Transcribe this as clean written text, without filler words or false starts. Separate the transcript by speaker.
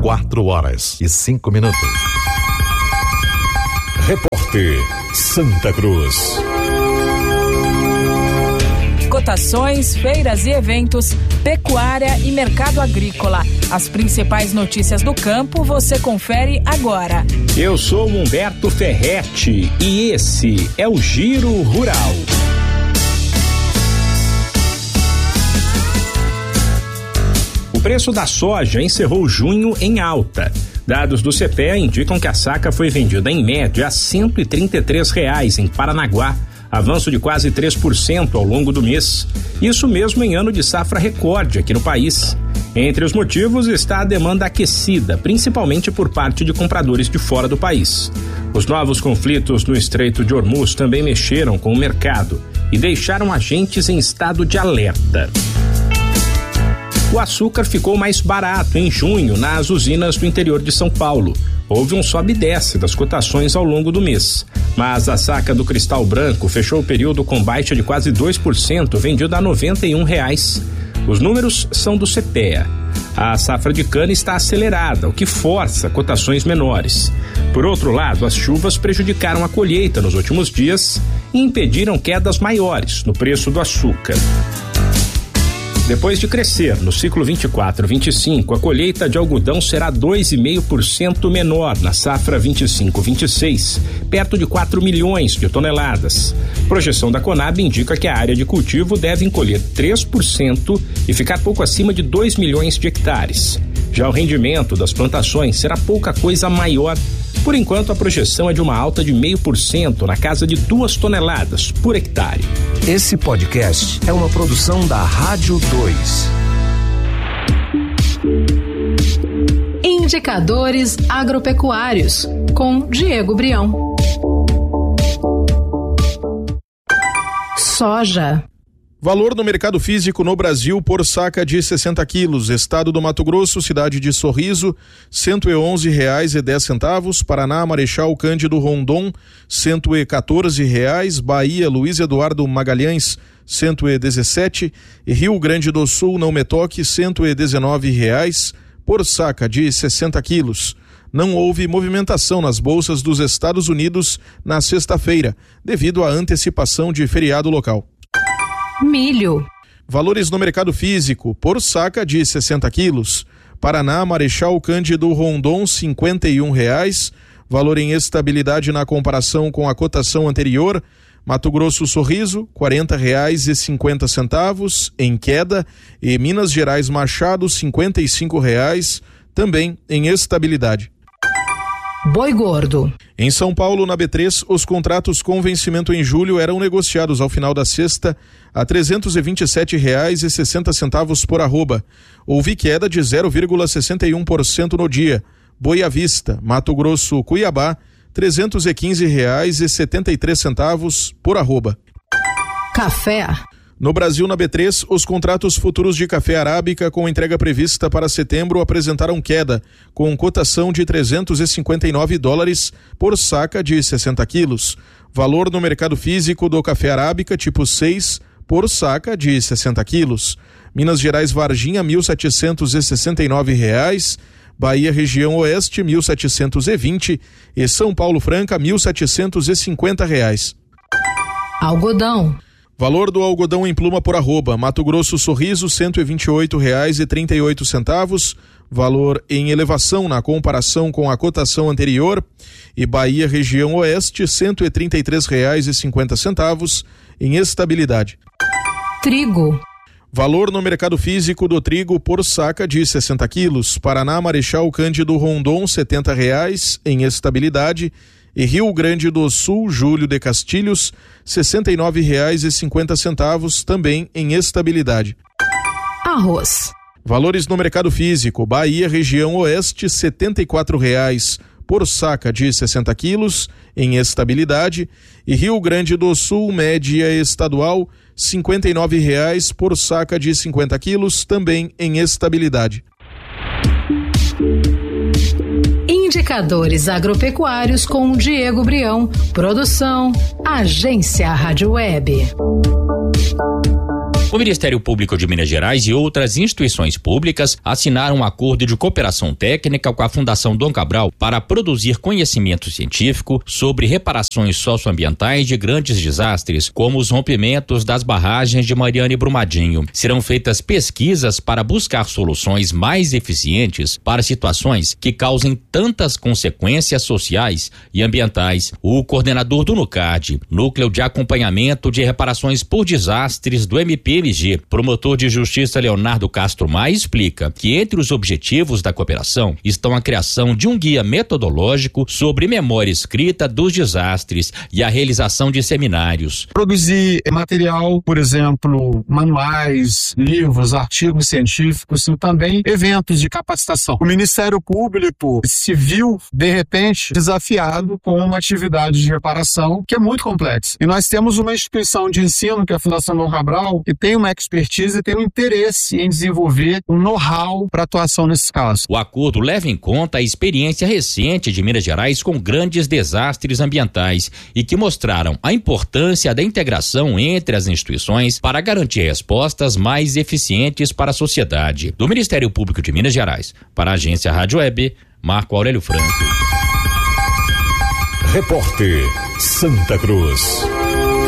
Speaker 1: 4h05. Repórter Santa Cruz.
Speaker 2: Cotações, feiras e eventos, pecuária e mercado agrícola. As principais notícias do campo você confere agora.
Speaker 3: Eu sou Humberto Ferretti e esse é o Giro Rural. O preço da soja encerrou junho em alta. Dados do CPEA indicam que a saca foi vendida em média a R$ 133 em Paranaguá, avanço de quase 3% ao longo do mês. Isso mesmo em ano de safra recorde aqui no país. Entre os motivos está a demanda aquecida, principalmente por parte de compradores de fora do país. Os novos conflitos no Estreito de Hormuz também mexeram com o mercado e deixaram agentes em estado de alerta. O açúcar ficou mais barato em junho nas usinas do interior de São Paulo. Houve um sobe e desce das cotações ao longo do mês. Mas a saca do Cristal Branco fechou o período com baixa de quase 2%, vendida a R$ 91. Os números são do CPEA. A safra de cana está acelerada, o que força cotações menores. Por outro lado, as chuvas prejudicaram a colheita nos últimos dias e impediram quedas maiores no preço do açúcar. Depois de crescer no ciclo 24-25, a colheita de algodão será 2,5% menor na safra 25-26, perto de 4 milhões de toneladas. Projeção da Conab indica que a área de cultivo deve encolher 3% e ficar pouco acima de 2 milhões de hectares. Já o rendimento das plantações será pouca coisa maior. Por enquanto, a projeção é de uma alta de 0,5% na casa de 2 toneladas por hectare.
Speaker 4: Esse podcast é uma produção da Rádio 2.
Speaker 5: Indicadores agropecuários, com Diego Brião. Soja.
Speaker 6: Valor no mercado físico no Brasil por saca de 60 quilos. Estado do Mato Grosso, cidade de Sorriso, R$ 111,10. Paraná, Marechal Cândido Rondon, R$ 114. Bahia, Luiz Eduardo Magalhães, R$ 117. E Rio Grande do Sul, Não Me Toque, R$ 119 por saca de 60 quilos. Não houve movimentação nas bolsas dos Estados Unidos na sexta-feira, devido à antecipação de feriado local.
Speaker 5: Milho.
Speaker 6: Valores no mercado físico por saca de 60 quilos. Paraná, Marechal Cândido Rondon, R$ 51. Valor em estabilidade na comparação com a cotação anterior. Mato Grosso Sorriso, R$ 40,50 em queda. E Minas Gerais Machado, R$ 55, também em estabilidade.
Speaker 5: Boi gordo.
Speaker 6: Em São Paulo, na B3, os contratos com vencimento em julho eram negociados ao final da sexta a R$ 327,60 por arroba. Houve queda de 0,61% no dia. Boi à vista, Mato Grosso, Cuiabá, R$ 315,73 por arroba.
Speaker 5: Café.
Speaker 6: No Brasil, na B3, os contratos futuros de café arábica com entrega prevista para setembro apresentaram queda, com cotação de $359 por saca de 60 quilos. Valor no mercado físico do café arábica tipo 6 por saca de 60 quilos. Minas Gerais Varginha, R$ 1.769. Bahia Região Oeste, R$ 1.720. E São Paulo Franca, R$ 1.750.
Speaker 5: Algodão.
Speaker 6: Valor do algodão em pluma por arroba. Mato Grosso Sorriso, R$ 128,38. Valor em elevação na comparação com a cotação anterior. E Bahia Região Oeste, R$ 133,50 em estabilidade.
Speaker 5: Trigo.
Speaker 6: Valor no mercado físico do trigo por saca de 60 quilos. Paraná, Marechal Cândido Rondon, R$ 70 em estabilidade. E Rio Grande do Sul, Júlio de Castilhos, R$ 69,50, também em estabilidade.
Speaker 5: Arroz.
Speaker 6: Valores no mercado físico. Bahia, Região Oeste, R$ 74 por saca de 60 quilos, em estabilidade. E Rio Grande do Sul, média estadual, R$ 59 por saca de 50 quilos, também em estabilidade.
Speaker 5: Indicadores agropecuários com Diego Brião. Produção, Agência Rádio Web.
Speaker 7: O Ministério Público de Minas Gerais e outras instituições públicas assinaram um acordo de cooperação técnica com a Fundação Dom Cabral para produzir conhecimento científico sobre reparações socioambientais de grandes desastres, como os rompimentos das barragens de Mariana e Brumadinho. Serão feitas pesquisas para buscar soluções mais eficientes para situações que causem tantas consequências sociais e ambientais. O coordenador do NUCAD, Núcleo de Acompanhamento de Reparações por Desastres do MPMG, promotor de justiça Leonardo Castro Maia, explica que entre os objetivos da cooperação estão a criação de um guia metodológico sobre memória escrita dos desastres e a realização de seminários.
Speaker 8: Produzir material, por exemplo, manuais, livros, artigos científicos e também eventos de capacitação. O Ministério Público se viu, de repente, desafiado com uma atividade de reparação que é muito complexa. E nós temos uma instituição de ensino, que é a Fundação Dom Cabral, que tem uma expertise e tem um interesse em desenvolver um know-how para atuação nesse caso.
Speaker 7: O acordo leva em conta a experiência recente de Minas Gerais com grandes desastres ambientais e que mostraram a importância da integração entre as instituições para garantir respostas mais eficientes para a sociedade. Do Ministério Público de Minas Gerais, para a agência Rádio Web, Marco Aurélio Franco.
Speaker 1: Repórter Santa Cruz.